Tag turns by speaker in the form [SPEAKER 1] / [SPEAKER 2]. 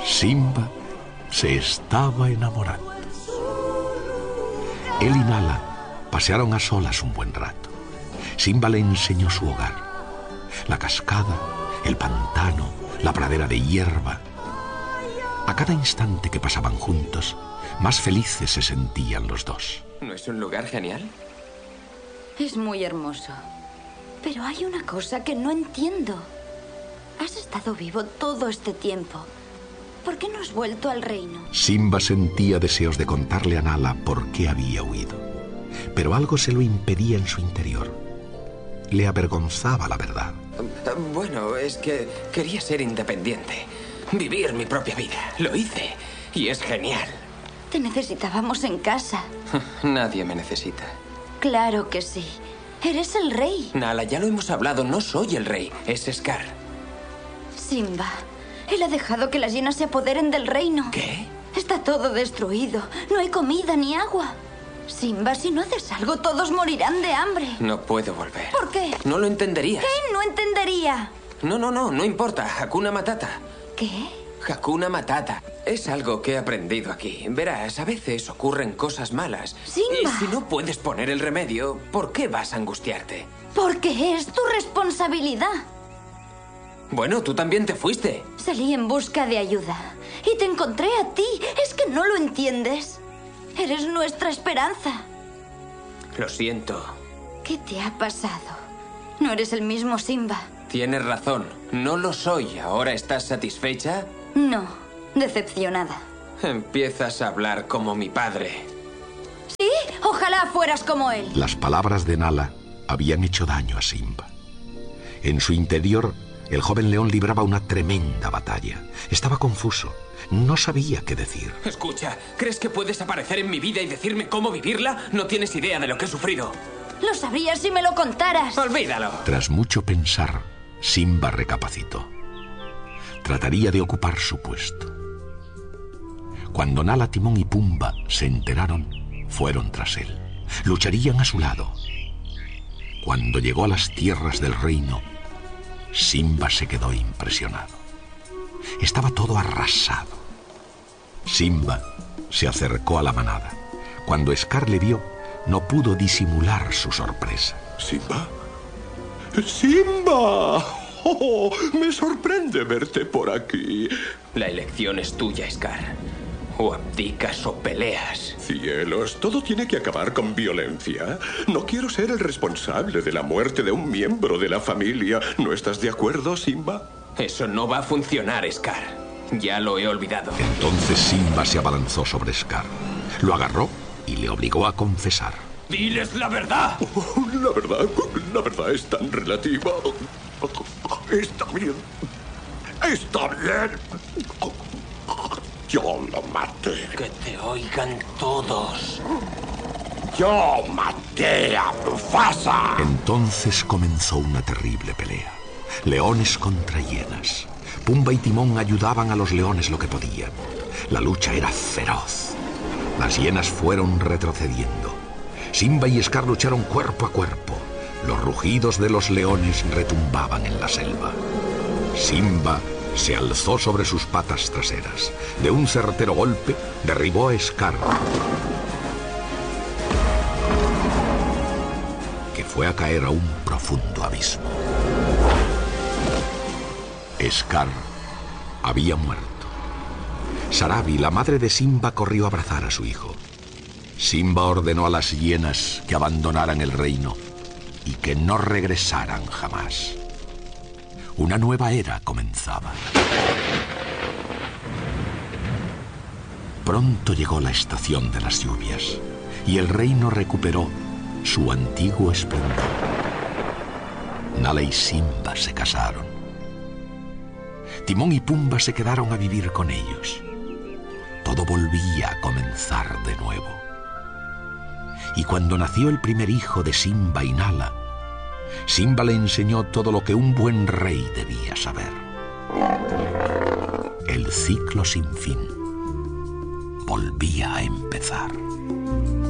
[SPEAKER 1] Simba se estaba enamorando. Él y Nala pasearon a solas un buen rato. Simba le enseñó su hogar: la cascada, el pantano, la pradera de hierba. A cada instante que pasaban juntos, más felices se sentían los dos.
[SPEAKER 2] ¿No es un lugar genial?
[SPEAKER 3] Es muy hermoso. Pero hay una cosa que no entiendo. Has estado vivo todo este tiempo. ¿Por qué no has vuelto al reino?
[SPEAKER 1] Simba sentía deseos de contarle a Nala por qué había huido. Pero algo se lo impedía en su interior. Le avergonzaba la verdad.
[SPEAKER 2] Bueno, es que quería ser independiente. Vivir mi propia vida. Lo hice. Y es genial.
[SPEAKER 3] Te necesitábamos en casa.
[SPEAKER 2] Nadie me necesita.
[SPEAKER 3] Claro que sí. Eres el rey.
[SPEAKER 2] Nala, ya lo hemos hablado. No soy el rey. Es Scar.
[SPEAKER 3] Simba, él ha dejado que las hienas se apoderen del reino.
[SPEAKER 2] ¿Qué?
[SPEAKER 3] Está todo destruido. No hay comida ni agua. Simba, si no haces algo, todos morirán de hambre.
[SPEAKER 2] No puedo volver.
[SPEAKER 3] ¿Por qué?
[SPEAKER 2] No lo entenderías.
[SPEAKER 3] ¿Qué? No entendería.
[SPEAKER 2] No importa. Hakuna Matata.
[SPEAKER 3] ¿Qué?
[SPEAKER 2] Hakuna Matata. Es algo que he aprendido aquí. Verás, a veces ocurren cosas malas.
[SPEAKER 3] Simba.
[SPEAKER 2] Y si no puedes poner el remedio, ¿por qué vas a angustiarte?
[SPEAKER 3] Porque es tu responsabilidad.
[SPEAKER 2] Bueno, tú también te fuiste.
[SPEAKER 3] Salí en busca de ayuda y te encontré a ti. ¿Es que no lo entiendes? Eres nuestra esperanza.
[SPEAKER 2] Lo siento.
[SPEAKER 3] ¿Qué te ha pasado? No eres el mismo Simba.
[SPEAKER 2] Tienes razón. No lo soy. ¿Ahora estás satisfecha?
[SPEAKER 3] No, decepcionada.
[SPEAKER 2] Empiezas a hablar como mi padre.
[SPEAKER 3] ¿Sí? Ojalá fueras como él.
[SPEAKER 1] Las palabras de Nala habían hecho daño a Simba. En su interior, el joven león libraba una tremenda batalla. Estaba confuso. No sabía qué decir.
[SPEAKER 2] Escucha, ¿crees que puedes aparecer en mi vida y decirme cómo vivirla? No tienes idea de lo que he sufrido.
[SPEAKER 3] Lo sabrías si me lo contaras.
[SPEAKER 2] Olvídalo.
[SPEAKER 1] Tras mucho pensar, Simba recapacitó. Trataría de ocupar su puesto. Cuando Nala, Timón y Pumba se enteraron, fueron tras él. Lucharían a su lado. Cuando llegó a las tierras del reino, Simba se quedó impresionado. Estaba todo arrasado. Simba se acercó a la manada. Cuando Scar le vio, no pudo disimular su sorpresa.
[SPEAKER 4] ¿Simba? ¡Simba! ¡Oh! Me sorprende verte por aquí.
[SPEAKER 2] La elección es tuya, Scar. O abdicas o peleas.
[SPEAKER 4] Cielos, todo tiene que acabar con violencia. No quiero ser el responsable de la muerte de un miembro de la familia. ¿No estás de acuerdo, Simba?
[SPEAKER 2] Eso no va a funcionar, Scar. Ya lo he olvidado.
[SPEAKER 1] Entonces Simba se abalanzó sobre Scar. Lo agarró y le obligó a confesar.
[SPEAKER 2] ¡Diles la verdad!
[SPEAKER 4] La verdad es tan relativa. Está bien. Está bien. Yo lo maté.
[SPEAKER 2] Que te oigan todos.
[SPEAKER 4] Yo maté a Mufasa.
[SPEAKER 1] Entonces comenzó una terrible pelea. Leones contra hienas. Pumba y Timón ayudaban a los leones lo que podían. La lucha era feroz. Las hienas fueron retrocediendo. Simba y Scar lucharon cuerpo a cuerpo. Los rugidos de los leones retumbaban en la selva. Simba se alzó sobre sus patas traseras. De un certero golpe, derribó a Scar, que fue a caer a un profundo abismo. Scar había muerto. Sarabi, la madre de Simba, corrió a abrazar a su hijo. Simba ordenó a las hienas que abandonaran el reino y que no regresaran jamás. Una nueva era comenzaba. Pronto llegó la estación de las lluvias y el reino recuperó su antiguo esplendor. Nala y Simba se casaron. Timón y Pumba se quedaron a vivir con ellos. Todo volvía a comenzar de nuevo. Y cuando nació el primer hijo de Simba y Nala, Simba le enseñó todo lo que un buen rey debía saber. El ciclo sin fin volvía a empezar.